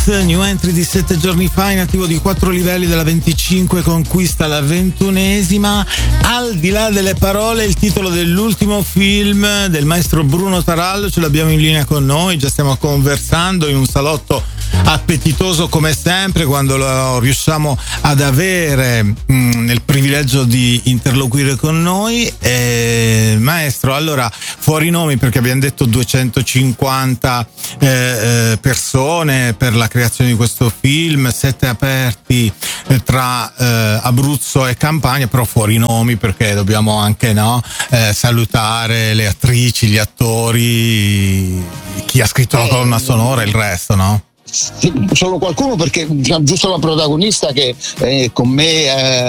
new entry di 7 giorni fa, in attivo di 4 livelli, della 25 conquista la 21esima. Al di là delle parole, il titolo dell'ultimo film del maestro Bruno Tarallo, ce l'abbiamo in linea con noi, già stiamo conversando in un salotto appetitoso come sempre quando lo riusciamo ad avere nel privilegio di interloquire con noi. Maestro, allora, fuori nomi, perché abbiamo detto 250 persone per la creazione di questo film, 7 aperti tra Abruzzo e Campania, però fuori nomi perché dobbiamo anche salutare le attrici, gli attori, chi ha scritto la colonna sonora e il resto, no? Solo qualcuno, perché giusto la protagonista che con me